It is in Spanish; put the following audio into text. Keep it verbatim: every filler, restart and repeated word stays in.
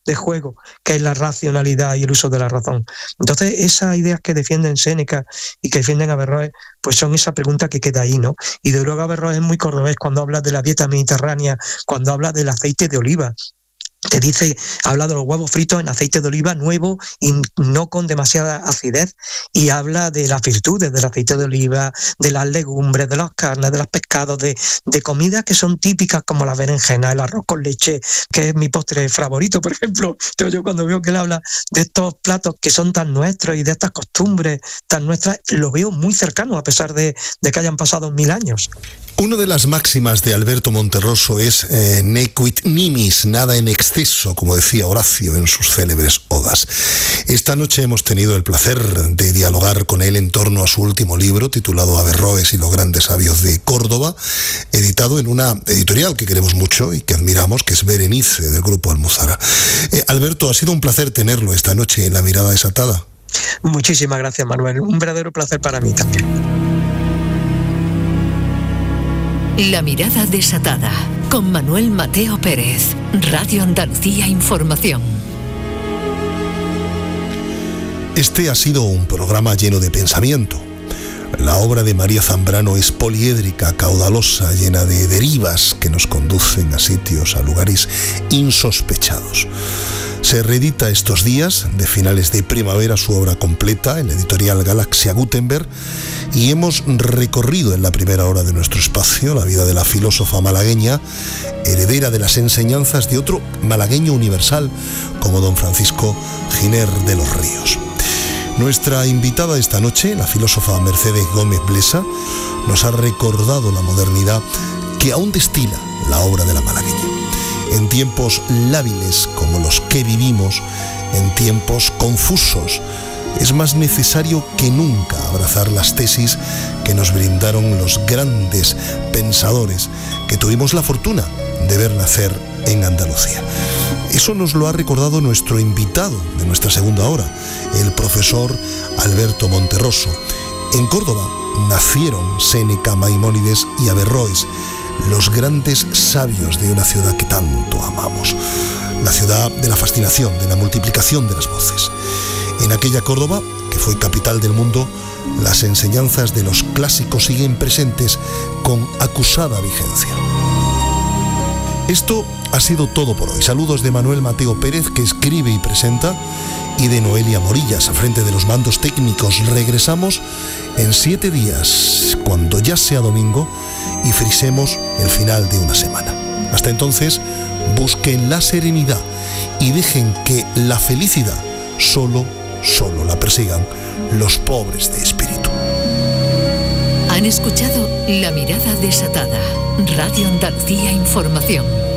de juego, que es la racionalidad y el uso de la razón. Entonces, esas ideas que defienden Séneca y que defienden Averroes, pues son esa pregunta que queda ahí, ¿no? Y de luego Averroes es muy cordobés cuando habla de la dieta mediterránea, cuando habla del aceite de oliva. Te dice, habla de los huevos fritos en aceite de oliva nuevo y no con demasiada acidez, y habla de las virtudes del aceite de oliva, de las legumbres, de las carnes, de los pescados, de, de comidas que son típicas como la berenjena, el arroz con leche, que es mi postre favorito, por ejemplo. Entonces yo cuando veo que él habla de estos platos que son tan nuestros y de estas costumbres tan nuestras, lo veo muy cercano a pesar de, de que hayan pasado mil años. Una de las máximas de Alberto Monterroso es eh, nequit nimis, nada en exceso, como decía Horacio en sus célebres odas. Esta noche hemos tenido el placer de dialogar con él en torno a su último libro, titulado Averroes y los grandes sabios de Córdoba, editado en una editorial que queremos mucho y que admiramos, que es Berenice, del Grupo Almuzara. Eh, Alberto, ha sido un placer tenerlo esta noche en La Mirada Desatada. Muchísimas gracias, Manuel. Un verdadero placer para mí también. La Mirada Desatada, con Manuel Mateo Pérez, Radio Andalucía Información. Este ha sido un programa lleno de pensamiento. La obra de María Zambrano es poliédrica, caudalosa, llena de derivas que nos conducen a sitios, a lugares insospechados. Se reedita estos días, de finales de primavera, su obra completa en la editorial Galaxia Gutenberg, y hemos recorrido en la primera hora de nuestro espacio la vida de la filósofa malagueña, heredera de las enseñanzas de otro malagueño universal como don Francisco Giner de los Ríos. Nuestra invitada esta noche, la filósofa Mercedes Gómez Blesa, nos ha recordado la modernidad que aún destila la obra de la malagueña. En tiempos lábiles como los que vivimos, en tiempos confusos, es más necesario que nunca abrazar las tesis que nos brindaron los grandes pensadores que tuvimos la fortuna de ver nacer en Andalucía. Eso nos lo ha recordado nuestro invitado de nuestra segunda hora, el profesor Alberto Monterroso. En Córdoba nacieron Séneca, Maimónides y Averroes, los grandes sabios de una ciudad que tanto amamos, la ciudad de la fascinación, de la multiplicación de las voces. En aquella Córdoba, que fue capital del mundo, las enseñanzas de los clásicos siguen presentes con acusada vigencia. Esto ha sido todo por hoy. Saludos de Manuel Mateo Pérez, que escribe y presenta, y de Noelia Morillas, a frente de los mandos técnicos. Regresamos en siete días, cuando ya sea domingo, y frisemos el final de una semana. Hasta entonces, busquen la serenidad y dejen que la felicidad solo, solo la persigan los pobres de espíritu. Han escuchado La Mirada Desatada, Radio Andalucía Información.